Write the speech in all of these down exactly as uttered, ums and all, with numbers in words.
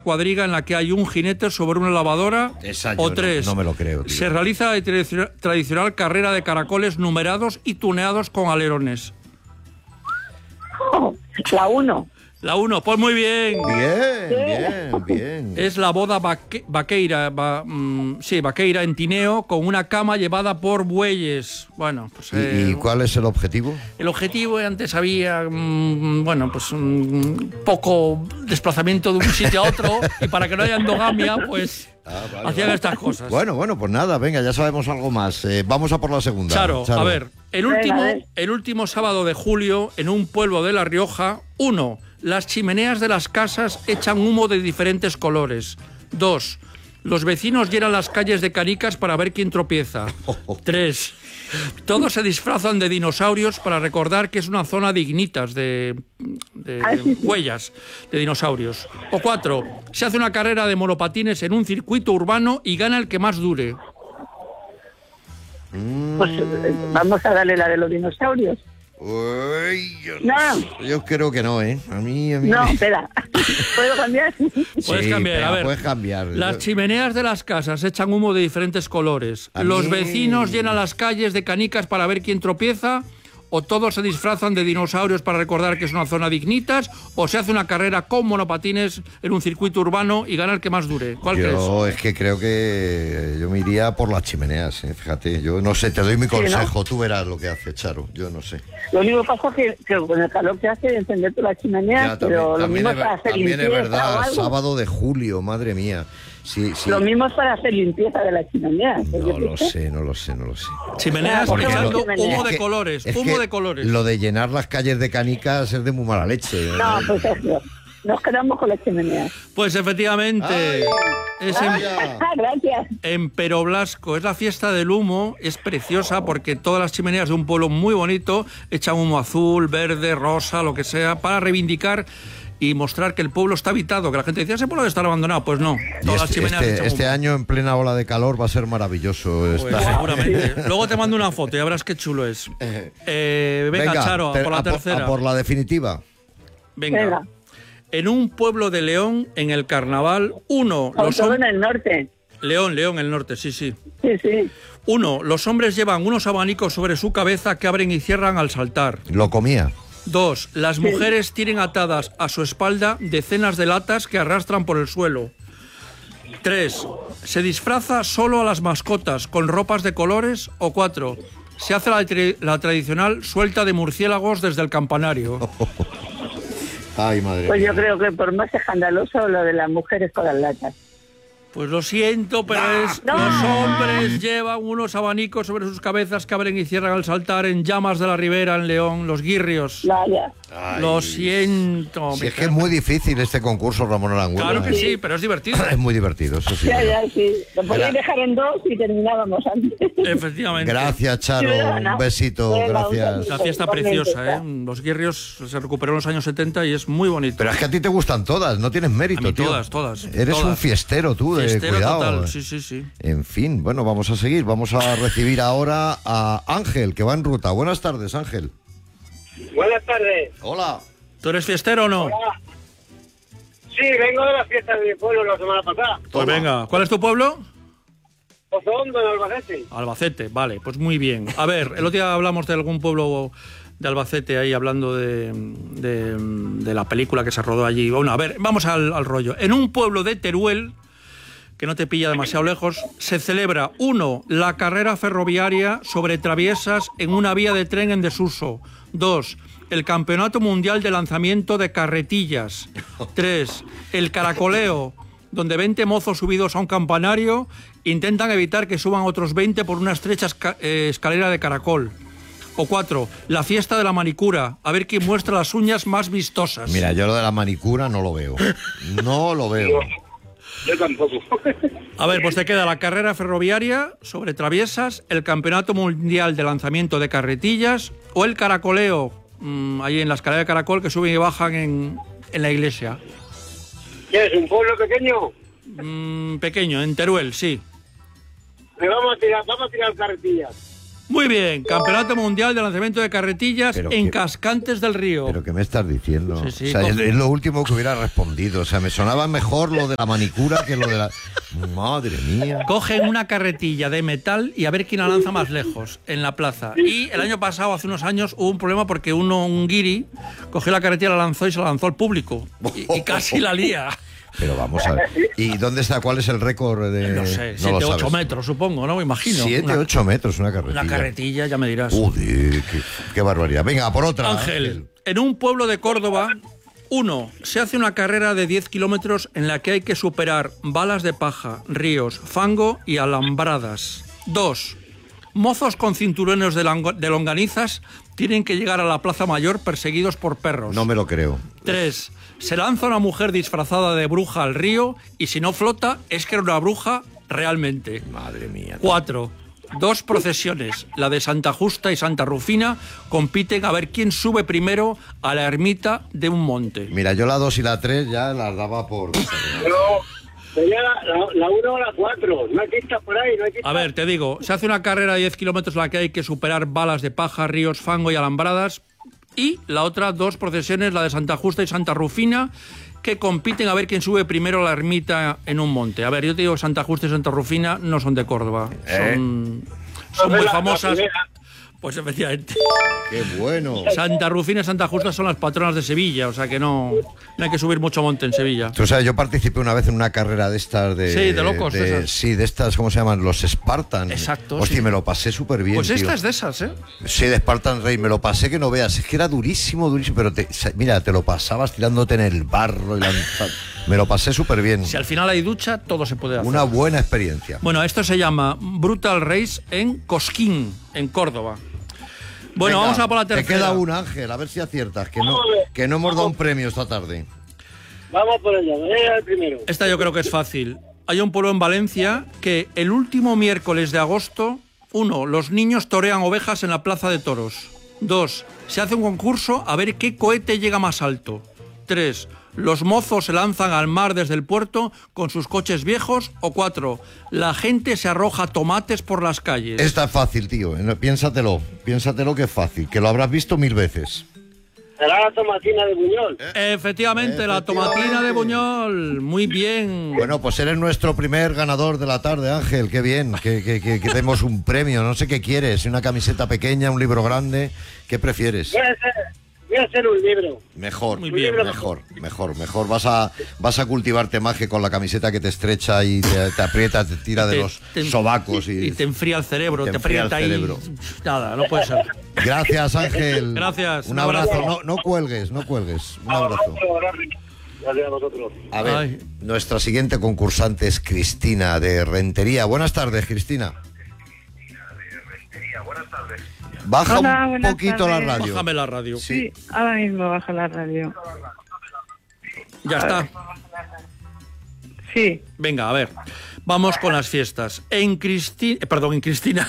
cuadriga en la que hay un jinete sobre una lavadora. Esa yo o tres, no, no me lo creo, tío. Se realiza la tradicional, tradicional carrera de caracoles numerados y tuneados con alerones. Oh, la uno. La uno, pues muy bien. Bien, bien, bien. Es la boda vaque, vaqueira, va, mm, sí, vaqueira en Tineo, con una cama llevada por bueyes. Bueno, pues... ¿Y, eh, ¿Y cuál es el objetivo? El objetivo antes había, mmm, bueno, pues un poco desplazamiento de un sitio a otro, y para que no haya endogamia, pues Ah, vale, hacían vale. estas cosas. Bueno, bueno, pues nada, venga, ya sabemos algo más. Eh, vamos a por la segunda. Charo, Charo. a ver, el Venga, último, a ver. el último sábado de julio, en un pueblo de La Rioja, uno, las chimeneas de las casas echan humo de diferentes colores. Dos, los vecinos llenan las calles de canicas para ver quién tropieza. Tres, todos se disfrazan de dinosaurios para recordar que es una zona de ignitas, de, de Ah, sí, sí. huellas de dinosaurios. O cuatro, se hace una carrera de monopatines en un circuito urbano y gana el que más dure. Pues eh, vamos a darle la de los dinosaurios. Uy, yo, No. yo creo que no, ¿eh? A mí, a mí No, me- espera. ¿Puedo cambiar? Puedes Sí, cambiar, venga, a ver. puedes cambiar. Las Yo- chimeneas de las casas echan humo de diferentes colores. A Los mí- vecinos llenan las calles de canicas para ver quién tropieza. O todos se disfrazan de dinosaurios para recordar que es una zona de ignitas. O se hace una carrera con monopatines en un circuito urbano y gana el que más dure. ¿Cuál crees? Yo es que creo que yo me iría por las chimeneas, ¿eh? Fíjate, yo no sé, te doy mi ¿no? consejo, tú verás lo que hace, Charo, yo no sé. Lo único que pasa es que, que con el calor que hace encender todas las chimeneas, Ya, también pero lo también mismo es, es para ver- hacer también es limpieza o verdad, algo. sábado de julio, madre mía. Sí, sí. Lo mismo es para hacer limpieza de las chimeneas. No yo lo qué sé. sé, no lo sé, no lo sé. Chimeneas Porque echando lo- humo Es de que- colores. es Humo que de colores. Lo de llenar las calles de canicas es de muy mala leche. No, pues eso. Nos quedamos con las chimeneas. Pues efectivamente. Ay, es en, vaya. Gracias. en Peroblasco. Es la fiesta del humo. Es preciosa porque todas las chimeneas de un pueblo muy bonito echan humo azul, verde, rosa, lo que sea, para reivindicar y mostrar que el pueblo está habitado. Que la gente decía, ese pueblo debe estar abandonado. Pues no. Y Todas las este, chimeneas este- echan este humo. año en plena ola de calor va a ser maravilloso. Pues esta- seguramente. Luego te mando una foto y ya verás qué chulo es. Eh, venga, Charo, a ter- por la a por- tercera. a por la definitiva. Venga. Venga. En un pueblo de León, en el carnaval, uno, Sobre los todo hom- en el norte. León, León, el norte, sí, sí. Sí, sí. Uno, los hombres llevan unos abanicos sobre su cabeza que abren y cierran al saltar. Lo comía. Dos, las mujeres tienen atadas a su espalda decenas de latas que arrastran por el suelo. Tres, se disfraza solo a las mascotas con ropas de colores. O cuatro, se hace la, tri- la tradicional suelta de murciélagos desde el campanario. Ay, madre Pues yo mía. creo que por más escandaloso lo de las mujeres con las latas. Pues lo siento, pero es no. los hombres llevan unos abanicos sobre sus cabezas que abren y cierran al saltar en Llamas de la Ribera, en León, los guirrios. Vaya. Ay. Lo siento. Si mi es que es muy difícil este concurso, Ramón Aranguren. Claro que sí, pero es divertido. Es muy divertido, eso sí. Ya, ya, sí. Lo podéis Gra- dejar en dos y terminábamos antes. Efectivamente. Gracias, Charo. Sí, Un no. besito, Venga, un gracias. saludo. La fiesta Igualmente, preciosa, ¿eh? claro. Los guirrios se recuperó en los años setenta y es muy bonito. Pero es que a ti te gustan todas, no tienes mérito, A mí tío. todas, todas, Eres todas. un fiestero tú, de Fiestero cuidado. total, sí, sí, sí. En fin, bueno, vamos a seguir. Vamos a recibir ahora a Ángel, que va en ruta. Buenas tardes, Ángel. Buenas tardes. Hola. ¿Tú eres fiestero o no? Hola. Sí, vengo de la fiesta de mi pueblo la semana pasada. Pues venga, ¿cuál es tu pueblo? Pozondo, en Albacete. Albacete, vale, pues muy bien. A ver, el otro día hablamos de algún pueblo de Albacete ahí hablando de, de, de la película que se rodó allí. Bueno, a ver, vamos al, al rollo. En un pueblo de Teruel, que no te pilla demasiado lejos, se celebra, uno, la carrera ferroviaria sobre traviesas en una vía de tren en desuso. Dos, el Campeonato Mundial de Lanzamiento de Carretillas. Tres, el caracoleo, donde veinte mozos subidos a un campanario intentan evitar que suban otros veinte por una estrecha esca- eh, escalera de caracol. O cuatro, la fiesta de la manicura, a ver quién muestra las uñas más vistosas. Mira, yo lo de la manicura no lo veo. No lo veo. Yo tampoco. A ver, pues te queda la carrera ferroviaria sobre traviesas, el Campeonato Mundial de Lanzamiento de Carretillas o el caracoleo, mmm, ahí en la escalera de caracol que suben y bajan en, en la iglesia. ¿Qué es, un pueblo pequeño? Mm, pequeño, en Teruel, sí. Le vamos a tirar, vamos a tirar carretillas. Muy bien, Campeonato Mundial de Lanzamiento de Carretillas Pero en que- Cascantes del Río. ¿Pero qué me estás diciendo? Sí, sí, o sea, es, coge- es lo último que hubiera respondido. O sea, me sonaba mejor lo de la manicura que lo de la... Madre mía. Cogen una carretilla de metal y a ver quién la lanza más lejos en la plaza. Y el año pasado, hace unos años, hubo un problema porque uno, un guiri, cogió la carretilla, la lanzó y se la lanzó al público. Y, y casi la lía. Pero vamos a ver. ¿Y dónde está? ¿Cuál es el récord de...? No sé, lo siete, ocho sabes. metros, supongo, ¿no? Me imagino. siete, Una- ocho metros, una carretilla. Una carretilla, ya me dirás. Joder, qué, qué barbaridad. Venga, por otra. Ángel, en un pueblo de Córdoba, uno, se hace una carrera de diez kilómetros en la que hay que superar balas de paja, ríos, fango y alambradas. Dos, mozos con cinturones de, lango- de longanizas tienen que llegar a la Plaza Mayor perseguidos por perros. No me lo creo. Tres, se lanza una mujer disfrazada de bruja al río y si no flota es que era una bruja realmente. Madre mía. Cuatro, dos procesiones, la de Santa Justa y Santa Rufina, compiten a ver quién sube primero a la ermita de un monte. Mira, yo la dos y la tres ya las daba por... No, sería la, la, la uno o la cuatro. No hay pistas por ahí, no hay pistas. A ver, te digo, se hace una carrera de diez kilómetros en la que hay que superar balas de paja, ríos, fango y alambradas. Y la otra, dos procesiones, la de Santa Justa y Santa Rufina, que compiten a ver quién sube primero a la ermita en un monte. A ver, yo te digo, Santa Justa y Santa Rufina no son de Córdoba. ¿Eh? Son, son muy La- la famosas. primera. Pues efectivamente. ¡Qué bueno! Santa Rufina y Santa Justa son las patronas de Sevilla, o sea que no, no hay que subir mucho monte en Sevilla. Tú sabes, yo participé una vez en una carrera de estas de... Sí, de locos, de- esas. Sí, de estas, ¿cómo se llaman? Los Spartan. Exacto, Hostia, sí. me lo pasé súper bien, Pues tío. esta es de esas, ¿eh? Sí, de Spartan Race, me lo pasé que no veas. Es que era durísimo, durísimo, pero te, sa- mira, te lo pasabas tirándote en el barro y lanzando. Me lo pasé súper bien. Si al final hay ducha, todo se puede hacer. Una buena experiencia. Bueno, esto se llama Brutal Race en Cosquín, en Córdoba. Bueno, Venga, vamos a por la tercera. Te queda un, Ángel, a ver si aciertas, que no, que no hemos dado un premio esta tarde. Vamos por ella, venga el primero. Esta yo creo que es fácil. Hay un pueblo en Valencia que el último miércoles de agosto, uno, los niños torean ovejas en la plaza de toros. Dos, se hace un concurso a ver qué cohete llega más alto. Tres, los mozos se lanzan al mar desde el puerto con sus coches viejos. O cuatro, la gente se arroja tomates por las calles. Esta es fácil, tío. eh, no, Piénsatelo, piénsatelo que es fácil, que lo habrás visto mil veces. Será la tomatina de Buñol. Efectivamente, la tomatina de Buñol. Muy bien. Bueno, pues eres nuestro primer ganador de la tarde, Ángel. Qué bien, que, que, que, que demos un premio. No sé qué quieres, una camiseta pequeña, un libro grande. ¿Qué prefieres? Voy a hacer, voy a hacer un libro. Mejor, Muy bien. mejor, mejor, mejor. Vas a, vas a cultivarte más que con la camiseta que te estrecha y te, te aprieta, te tira de Te- los te- sobacos. Y, y te enfría el cerebro, te te, enfría el aprieta ahí. cerebro. Nada, no puede ser. Gracias, Ángel. Gracias, Un un abrazo. abrazo. No, no cuelgues, no cuelgues. Un abrazo. Gracias a vosotros. A ver, Ay. nuestra siguiente concursante es Cristina de Rentería. Buenas tardes, Cristina. Baja Hola, un buenas poquito la tardes. radio. Bájame la radio. Sí, ahora mismo bajo la radio. Ya está. Sí, Venga, a ver. Vamos con las fiestas. En Cristina, perdón, en Cristina.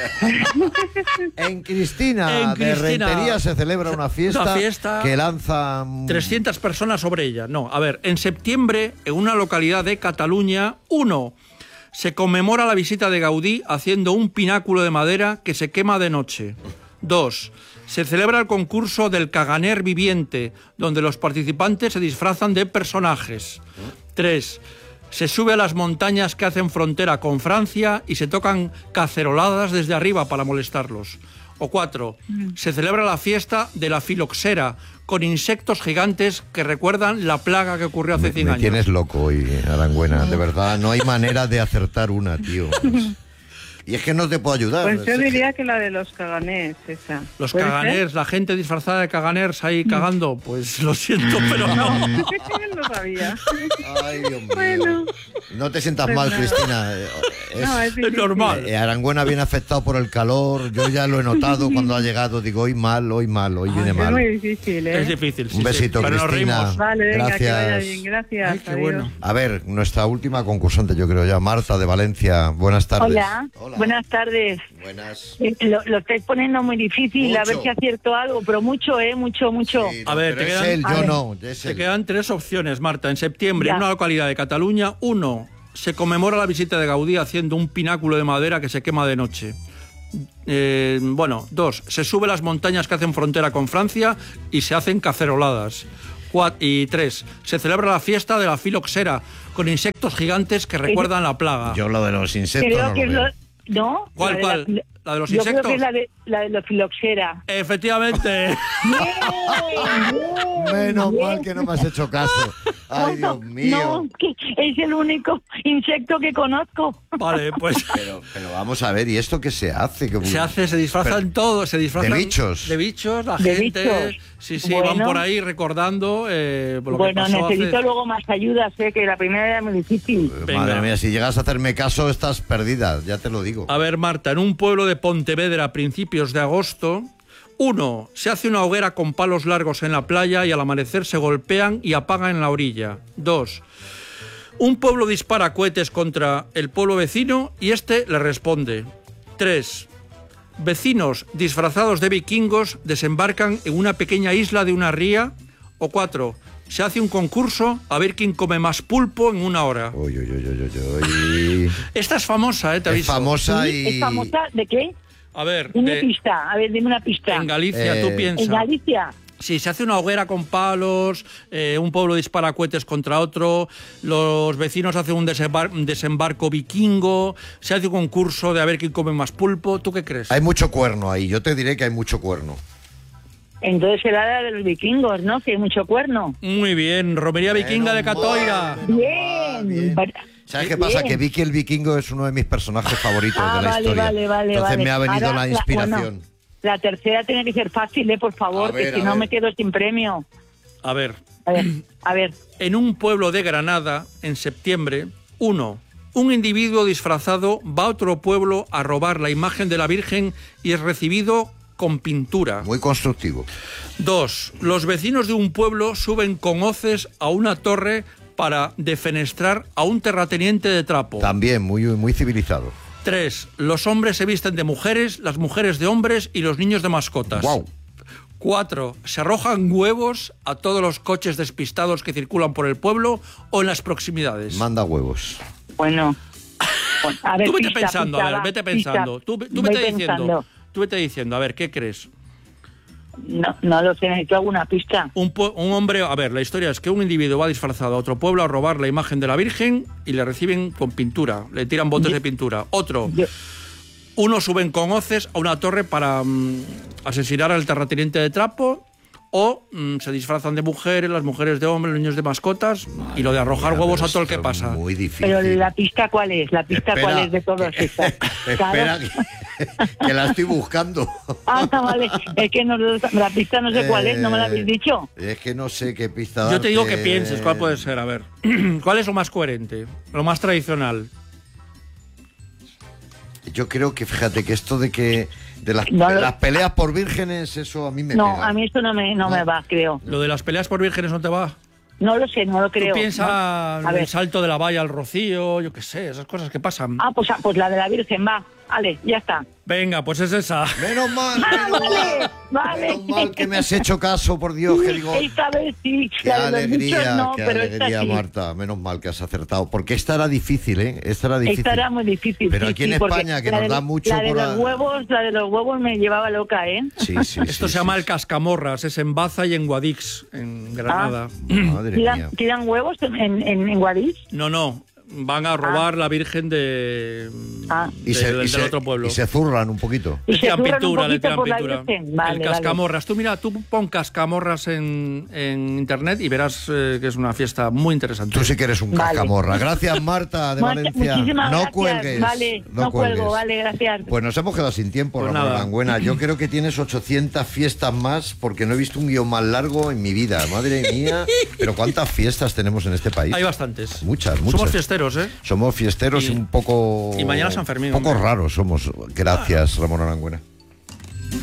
En Cristina, En de Cristina. Rentería se celebra una fiesta, Una fiesta. que lanza mm, trescientas personas sobre ella. No, a ver, en septiembre, en una localidad de Cataluña, uno, se conmemora la visita de Gaudí haciendo un pináculo de madera que se quema de noche. Dos, se celebra el concurso del Caganer viviente, donde los participantes se disfrazan de personajes. Tres, se sube a las montañas que hacen frontera con Francia y se tocan caceroladas desde arriba para molestarlos. O cuatro, se celebra la fiesta de la filoxera, con insectos gigantes que recuerdan la plaga que ocurrió hace Me, cien me años. tienes loco hoy, Arangüena. De verdad, no hay manera de acertar una, tío. Y es que no te puedo ayudar. pues yo Es que- diría que la de los caganés, esa. Los ¿Puede ser? caganers, la gente disfrazada de caganers ahí cagando, pues lo siento, pero no. No sabía. Ay, Dios mío. Bueno. No te sientas Pues mal, nada. Cristina. Eh, Es, No, es Es difícil. normal. eh, Arangüena viene afectado por el calor. Yo ya lo he notado cuando ha llegado. Digo, hoy mal, hoy mal, hoy viene Es mal. muy difícil, ¿eh? Es difícil. sí, Un besito, sí, pero nos Cristina. reímos. Vale, venga, que vaya Gracias. bien. Gracias. Ay, qué adiós. bueno. A ver, nuestra última concursante, yo creo ya, Marta de Valencia. Buenas tardes. Hola, buenas tardes. Buenas. Eh, Lo, lo estáis poniendo muy difícil, a ver Mucho. si acierto algo, pero mucho, ¿eh? Mucho, mucho. Sí, A no, ver, pero te es quedan- él, a yo ver. no. Es Te él. quedan tres opciones, Marta. En septiembre, Ya. en una localidad de Cataluña, uno, se conmemora la visita de Gaudí haciendo un pináculo de madera que se quema de noche. Eh, bueno, dos, se sube las montañas que hacen frontera con Francia y se hacen caceroladas. Cuat- y tres, se celebra la fiesta de la filoxera con insectos gigantes que recuerdan la plaga. Yo lo de los insectos Creo no que lo es lo... veo. ¿No? ¿Cuál, La de cuál? la- ¿La de los Yo insectos? creo que es la de, la de la filoxera. Efectivamente. Menos Bien. mal que no me has hecho caso. Ay, Dios mío. No, que es el único insecto que conozco. Vale, pues Pero, pero vamos a ver, ¿y esto qué se hace? ¿Qué- se hace, se disfrazan Pero- todos, se disfrazan ¿De bichos? de bichos, la ¿De gente, bichos? sí, sí, van Bueno. por ahí recordando eh, lo Bueno, que pasó necesito hace- luego más ayuda, sé que la primera era muy difícil. Venga. Madre mía, si llegas a hacerme caso, estás perdida, ya te lo digo. A ver, Marta, en un pueblo de Pontevedra a principios de agosto, uno, se hace una hoguera con palos largos en la playa y al amanecer se golpean y apagan en la orilla. Dos, un pueblo dispara cohetes contra el pueblo vecino y este le responde. Tres, vecinos disfrazados de vikingos desembarcan en una pequeña isla de una ría. O cuatro, se hace un concurso a ver quién come más pulpo en una hora. Uy, uy, uy, uy, uy, uy. Esta es famosa, ¿eh? Te Es aviso. famosa y... ¿Es famosa de qué? A ver, Dime de- pista, a ver, dime una pista. en Galicia, Eh, tú ¿En piensas. Galicia? Sí, se hace una hoguera con palos, eh, un pueblo dispara cohetes contra otro, los vecinos hacen un desembar- un desembarco vikingo, se hace un concurso de a ver quién come más pulpo. ¿Tú qué crees? Hay mucho cuerno ahí, yo te diré que hay mucho cuerno. Entonces será la de los vikingos, ¿no? Que hay mucho cuerno. Muy bien, romería vikinga de Menos Catoira. mal. Bien. bien. Vale. ¿Sabes qué pasa? Bien. Que Vicky el Vikingo es uno de mis personajes favoritos Ah, de la vale, historia. vale, vale, Entonces vale. me ha venido Ahora, la inspiración. bueno, la tercera tiene que ser fácil, ¿eh? Por favor, A ver, que si a no ver. me quedo sin premio. A ver, A ver, a ver. en un pueblo de Granada, en septiembre, uno, un individuo disfrazado va a otro pueblo a robar la imagen de la Virgen y es recibido con pintura. Muy constructivo. Dos, los vecinos de un pueblo suben con hoces a una torre para defenestrar a un terrateniente de trapo. También muy, muy civilizado. Tres, los hombres se visten de mujeres, las mujeres de hombres y los niños de mascotas. Guau. Cuatro, se arrojan huevos a todos los coches despistados que circulan por el pueblo o en las proximidades. Manda huevos. Bueno. Bueno, a ver, Tú vete pista, pensando, pista, a ver, va, vete pista. pensando. Tú, tú Voy vete diciendo. pensando. Tú vete diciendo, a ver, ¿qué crees? No, no lo sé, necesito alguna pista. Un, pue- un hombre, a ver, la historia es que un individuo va disfrazado a otro pueblo a robar la imagen de la Virgen y le reciben con pintura, le tiran botes de pintura. Otro, Yo- unos suben con hoces a una torre para mm, asesinar al terrateniente de trapo. O mm, se disfrazan de mujeres, las mujeres de hombres, los niños de mascotas, y lo de arrojar Mira, huevos pero a todo el que esto es pasa. Muy difícil. Pero la pista, ¿cuál es? La pista, Espera, ¿cuál es de todos estas? Espera, que, que la estoy buscando. Ah, vale. Es que no, la pista no sé cuál es, no me la habéis dicho. Eh, Es que no sé qué pista Yo te digo que darte. pienses cuál puede ser, a ver. ¿Cuál es lo más coherente? Lo más tradicional. Yo creo que, fíjate, que esto de que de las, No, de lo- las peleas por vírgenes, eso a mí me No, pega. a mí esto no me, no me va, creo. ¿Lo de las peleas por vírgenes no te va? No lo sé, no lo creo. Tú piensa No. en A el ver. salto de la valla al rocío, yo qué sé, esas cosas que pasan. Ah, pues, ah, pues la de la Virgen, va. Vale, ya está. Venga, pues es esa. Menos mal, Ah, menos vale, mal. vale. Menos mal que me has hecho caso, por Dios, que digo... Esta vez sí, Qué la de los alegría, bichos no, qué pero alegría, esta sí. Marta. Menos mal que has acertado. Porque esta era difícil, ¿eh? Esta era difícil. Esta era muy difícil. Pero sí, aquí en sí, porque España, que la nos de- da mucho La de por los la- huevos, la de los huevos me llevaba loca, ¿eh? Sí, sí, Esto sí, se llama sí, el cascamorras, es en Baza y en Guadix, en Granada. sí. Madre mía. ¿Tiran, tiran huevos en, en, en Guadix? No, no, van a robar la Virgen de, Ah. de- Y se, del y se- otro pueblo. y se zurran un poquito. Y Le se tiran zurran un pintura, le poquito tiran por la pintura. Virgen. Vale, el vale. cascamorras. Tú mira, tú pon cascamorras en, en internet y verás eh, que es una fiesta muy interesante. Tú sí que eres un Vale. cascamorra. Gracias, Marta, de Marta, Valencia. muchísimas No gracias. cuelgues. Vale, no, cuelgues. cuelgo, vale, gracias. Pues nos hemos quedado sin tiempo, Pues Ramón nada. Arangüena. Yo creo que tienes ochocientas fiestas más porque no he visto un guión más largo en mi vida. Madre mía. Pero ¿cuántas fiestas tenemos en este país? Hay bastantes. Muchas, muchas. Somos fiesteros, ¿eh? Somos fiesteros y, Y- un poco... y mañana San Fermín, Un poco hombre. raros somos. Gracias, Ramón Arangüena.